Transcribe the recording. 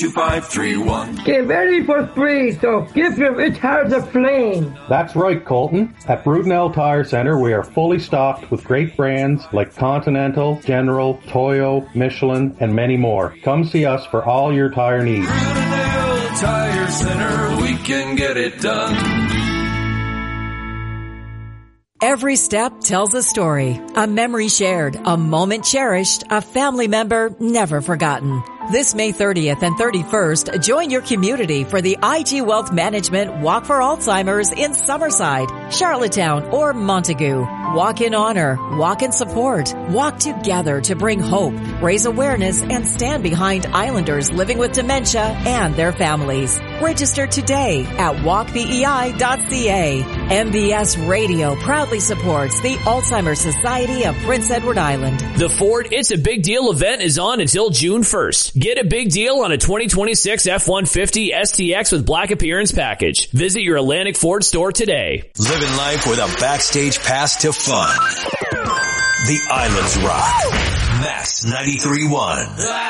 2531. Get ready for spring, so give your tires a flame. That's right, Colton. At Brudenell Tire Center, we are fully stocked with great brands like Continental, General, Toyo, Michelin, and many more. Come see us for all your tire needs. Brudenell Tire Center, we can get it done. Every step tells a story, a memory shared, a moment cherished, a family member never forgotten. This May 30th and 31st, join your community for the IG Wealth Management Walk for Alzheimer's in Summerside, Charlottetown, or Montague. Walk in honor, walk in support, walk together to bring hope, raise awareness, and stand behind Islanders living with dementia and their families. Register today at walkbei.ca. MBS Radio proudly supports the Alzheimer's Society of Prince Edward Island. The Ford It's a Big Deal event is on until June 1st. Get a big deal on a 2026 F-150 STX with Black Appearance Package. Visit your Atlantic Ford store today. Living life with a backstage pass to fun. The Islands Rock. Max 93.1.